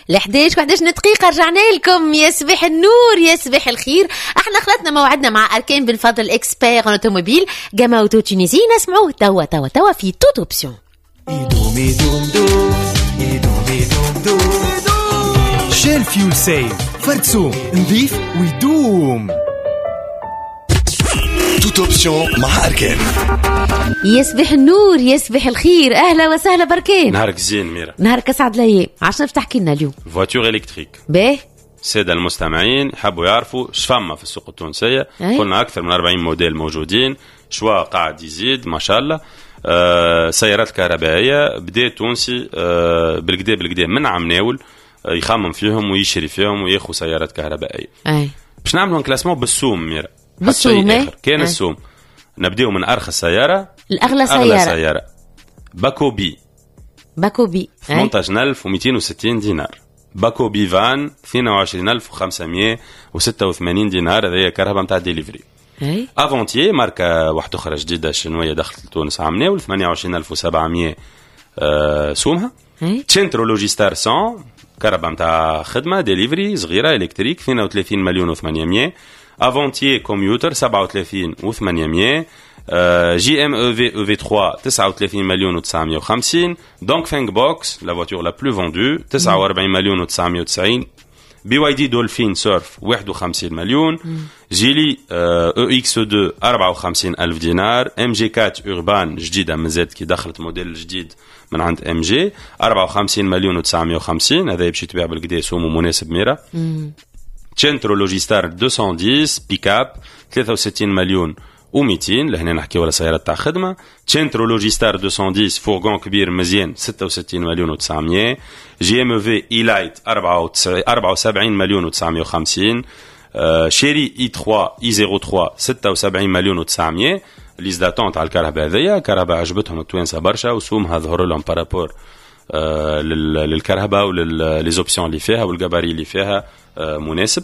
11 دقيقة رجعنا لكم. يصبح النور يصبح الخير. احنا خلطنا موعدنا مع أركان بن فضل اكسبير اوتوموبيل جاما اوتو تونيزي. نسمعوه توا في توت اوبسيون. شيل فيول سيف فرتسو نظيف ويدوم. توت اوبسيون مع أركان. يصبح النور يصبح الخير. اهلا وسهلا بركان. نهارك زين ميرا. نهارك اسعد الايام. عشان تحكي لنا اليوم فواتور الكتريك باهي. السادة المستمعين حبوا يعرفوا شفما في السوق التونسية. قلنا أكثر من 40 موديل موجودين، شوا قاعد يزيد ما شاء الله. سيارات كهربائية بدأ تونسي بالكدا من عم ناول يخمم فيهم ويشري فيهم وياخذ سيارات كهربائية. باش نعملوا كلاسمون بالسوم ميرا. بالسوم كان السوم نبداو من أرخص سيارة الأغلى سيارة باكوبي 18260 دينار. باكوبي فان 22586 دينار. هذه كهرباء نتاع ديليفري. افونتيي ماركه واحده اخرى جديده شنويه دخلت لتونس عام ناول 28700 سومها. تشنترو لوجيستار 100 كهرباء نتاع خدمه ديليفري صغيره الكتريك 32 مليون و800. افونتيي كمبيوتر 37 و800. جي ام او في 3 39 مليون و950. دونك فينغ بوكس لا فواتور لا بلو فوندو 49 مليون و990. بي واي دي دولفين سيرف 51 مليون. جيلي او اكس 2 54 ألف دينار. ام جي 4 اوربان جديده مازالت كي دخلت موديل جديد من عند ام جي 54 مليون و950. هذا باش يتباع بالكدا سوم مناسب ميرا. تشنترو لوجيستار 210 بيكاب 63 مليون و200. لهنا نحكي ولا سيارات تاع خدمه. تشنترو لوجيستار 210 فورغون كبير مزيان 66 مليون و900. جي ام في اي لايت 74 مليون و950. شيري اي 3 اي 03 76 مليون و900. ليز داتون تاع الكهرباء هذيا كهرباء عجبتهم التوانسه برشا وسومها ظهر لهم بارابور للكهرباء وللزوبسيون اللي فيها والجباري اللي فيها مناسب.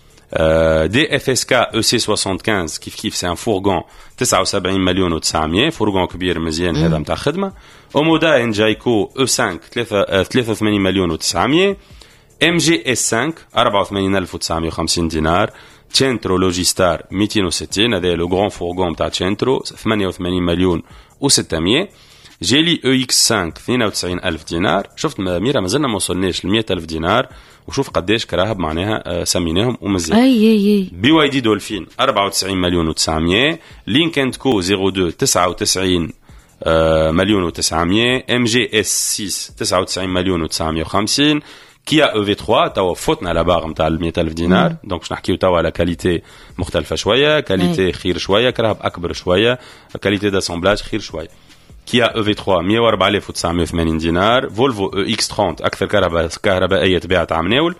دي اف اس كا او سي 75 كيف سي ان فورغون 79 مليون و900. فورغون كبير مزيان هذا نتاع خدمه. اومودا ان جايكو او 5 83 مليون و900. ام جي اس 5 84950 دينار. تشنترو لوجيستار 260 هذا لو غران فورغون تاع تشنترو 88 مليون و600. جيلي او اكس 5 92000 دينار. شفت ميرا مازلنا ما وصلناش ل 100000 دينار وشوف قداش كراهب معناها سميناهم ومزيان. اي بي واي دي دولفين 94 مليون و900. لينك اند كو 02 99 مليون و900. ام جي اس 6 99 مليون و950. كيا او في 3 توا فوتنا على باغ نتاع 100000 دينار. دونك باش نحكيو توا على كاليتي مختلفه شويه، كاليتي خير شويه، كراهب اكبر شويه، كاليتي داسامبلاج خير شويه. كيا او في 3 104980 دينار. فولفو او اكس 30 اكثر كهربائيه تباعت عام ناول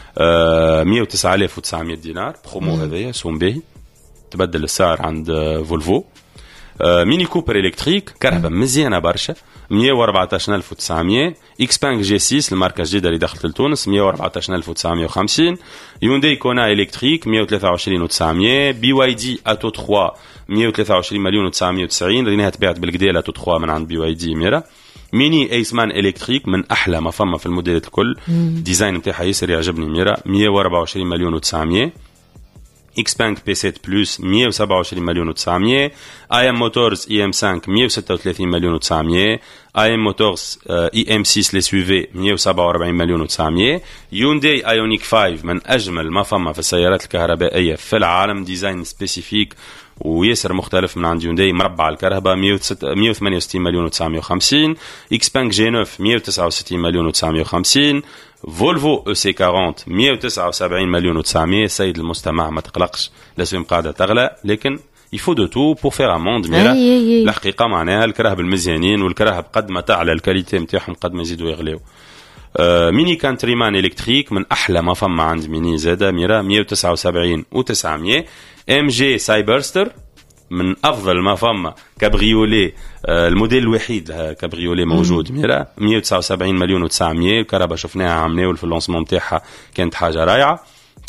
109900 دينار. برومو هذايا سوم باهي تبدل السعر عند فولفو. ميني كوبر الكتريك كهرباء مزيانه برشا 114900. اكس بانك جي 6 الماركه الجديده اللي دخلت لتونس 114950. يونداي كونا الكتريك 123900. بي واي دي اتو 3 123 مليون و990. ريناها تباعت بالكدا اتو 3 من عند بي واي دي ميرا. ميني ايسمان الكتريك من احلى ما فما في الموديلات الكل. ديزاين نتاعها ياسر يعجبني ميرا 124 مليون و900. اكس بانك بي 7 بلس 127 مليون و900. اي ام موتورز اي ام 5 136 مليون و900. اي ام موتورز اي ام 6 لي سوفي 147 مليون و900. يونداي ايونيك 5 من اجمل ما فما في السيارات الكهربائيه في العالم. ديزاين سبيسيفيك وياسر مختلف من عند يونداي مربع الكهرباء 168 مليون و950. اكس بانك جي 9 169 مليون و950. فولفو او سي 40 179 مليون و900. سيد المستمع ما تقلقش الاسهم قاعده تغلى لكن يفو دو تو بور فير اموند ميرا. الحقيقه معناها الكراهب المزيانين والكراهب قد ما تعلى الكاليتي نتاعهم قد ما يزيدوا يغليو. ميني كانتريمان الكتريك من احلى ما فما عند ميني زاده ميرا 179 و900. ام جي سايبرستر من افضل ما فما كابريولي. الموديل الوحيد لها كابريولي موجود ميرا 179 مليون و900. الكهرباء شفناها عام ناول في اللونسمون نتاعها كانت حاجه رائعه.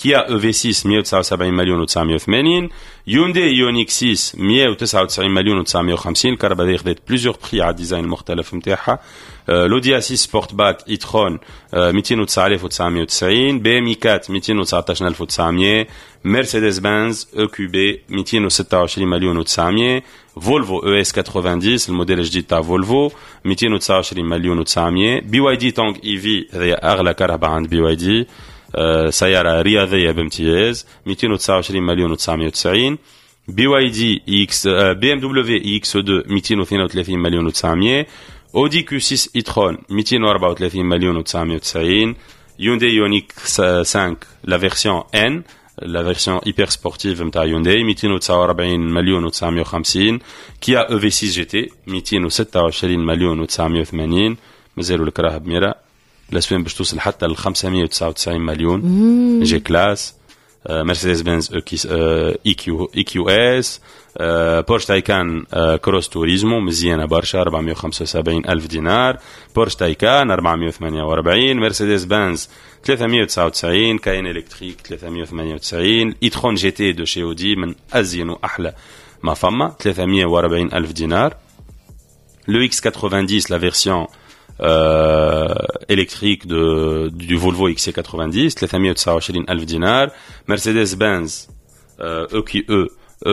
كيا EV6 179 مليون و980 يوندي يونيك 6 199 مليون و950 الكهرباء هذه خدات بليزيور بري على الديزاين المختلف نتاعها لوديا 6 سبورت باك ايترون 209990 بي ام 4 219900 مرسيدس بنز او كيو بي 226 مليون و900 فولفو او اس 90 الموديل الجديد تاع فولفو 229 مليون و900 بي واي دي تونغ اي في هذه اغلى كهرباء عند بي واي دي سيارة رياضية بامتياز 229 مليون و990 بي واي دي اكس بي ام دبليو اي اكس 2 232 مليون و900 اودي كيو 6 ايترون 234 مليون و990 يوندي يونيك 5 لا فيرسيون ان لا فيرسيون هيبر سبورتيف نتاع يوندي 249 مليون و950 كيا او في 6 جي تي 226 مليون و980 مازالوا الكراهب بميرا الاسوان باش توصل حتى ل 599 مليون جي كلاس مرسيدس بنز اي كيو اس بورش تايكان كروس توريزمو مزيانه برشا 475 الف دينار بورش تايكان 448 مرسيدس بنز 399 كاين الكتريك 398 ايترون جي تي دو شي اودي من ازين واحلى ما فما 340 الف دينار لو اكس 90 لا فيرسيون électrique du Volvo XC90 329 ألف دينار مرسيدس بنز EQE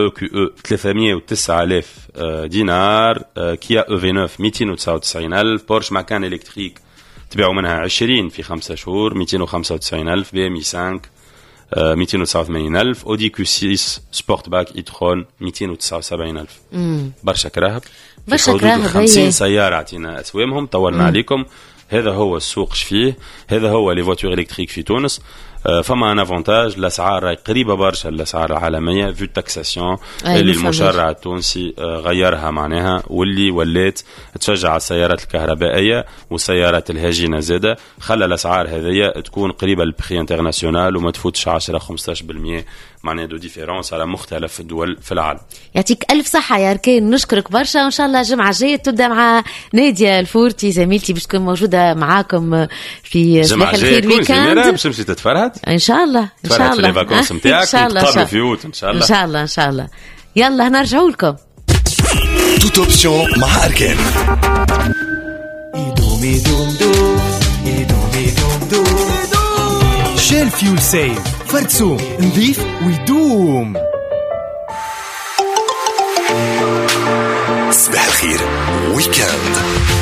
309,000 دينار كيا EV9 299 ألف بورش ماكان إلكتريك تبيعوا منها 20 في 5 شهور 295 ألف بي ام 5 289 ألف أودي كيو 6 سبورت باك إيترون 279 ألف برشا كراهب برشا كراهب 50 سيارة عطينا أسوامهم طولنا عليكم هذا هو السوق فيه هذا هو لي فواتور إلكتريك في تونس فما ان افونتاج الاسعار قريبه برشا الاسعار العالميه في التاكساسيون اللي المشرع التونسي غيرها معناها واللي ولات تشجع السيارات الكهربائيه والسيارات الهجينه زاده خلى الاسعار هذه تكون قريبه للبري انترناسيونال وما تفوتش 10 15% معناها دو ديفيرونس على مختلف الدول في العالم. يعطيك الف صحه يا ركين نشكرك برشا وان شاء الله الجمعه الجايه تبدا مع ناديه الفورتي زميلتي باش تكون موجوده معاكم في صباح الخير ويكاند باش تمشي تتفرهد ان شاء الله ان شاء الله في الفاكونس نتاعك وتقابلوا فيوت ان شاء الله ان شاء الله ان شاء الله يلا نرجعوا لكم توت اوبسيون مع أركان شيل فيول سيف فرتسو نظيف ويدوم صباح الخير ويكاند.